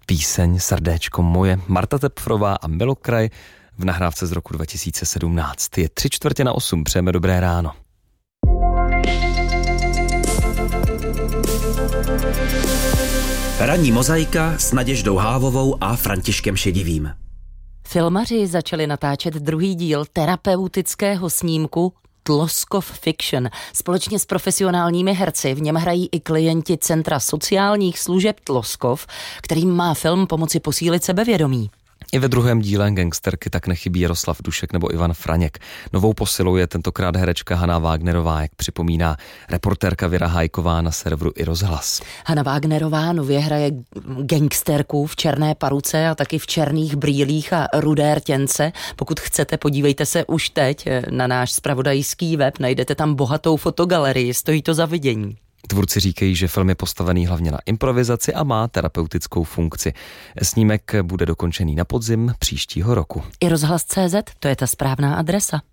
píseň Srdéčko moje, Marta Tepfrová a Milokraj v nahrávce z roku 2017. Je 7:45, přejeme dobré ráno. Ranní mozaika s Naděždou Hávovou a Františkem Šedivým. Filmaři začali natáčet druhý díl terapeutického snímku Tloskov Fiction. Společně s profesionálními herci v něm hrají i klienti Centra sociálních služeb Tloskov, kterým má film pomoci posílit sebevědomí. I ve druhém díle Gangsterky tak nechybí Jaroslav Dušek nebo Ivan Franěk. Novou posilou je tentokrát herečka Hana Wagnerová, jak připomíná reportérka Věra Hajková na serveru iRozhlas. Hana Wagnerová nově hraje gangsterku v černé paruce a taky v černých brýlích a rudé rtěnce. Pokud chcete, podívejte se už teď na náš zpravodajský web, najdete tam bohatou fotogalerii, stojí to za vidění. Tvůrci říkají, že film je postavený hlavně na improvizaci a má terapeutickou funkci. Snímek bude dokončený na podzim příštího roku. iRozhlas.cz, to je ta správná adresa.